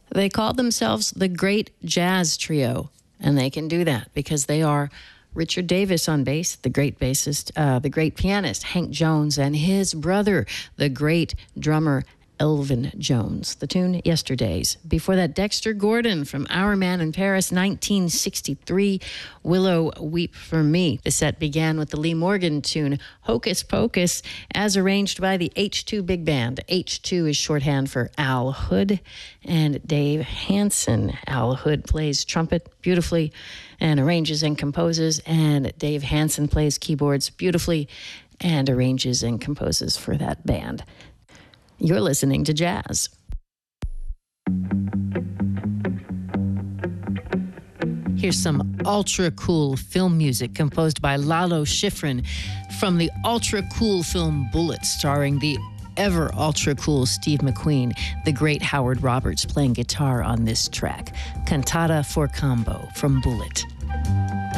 They call themselves the Great Jazz Trio, and they can do that because they are Richard Davis on bass, the great bassist, the great pianist, Hank Jones, and his brother, the great drummer, Elvin Jones. The tune, Yesterdays. Before that, Dexter Gordon from Our Man in Paris, 1963, Willow Weep for Me. The set began with the Lee Morgan tune, Hocus Pocus, as arranged by the H2 Big Band. H2 is shorthand for Al Hood and Dave Hansen. Al Hood plays trumpet beautifully and arranges and composes, and Dave Hansen plays keyboards beautifully and arranges and composes for that band. You're listening to jazz. Here's some ultra cool film music composed by Lalo Schifrin from the ultra cool film Bullitt, starring the ever ultra cool Steve McQueen, the great Howard Roberts playing guitar on this track. Cantata for Combo from Bullitt.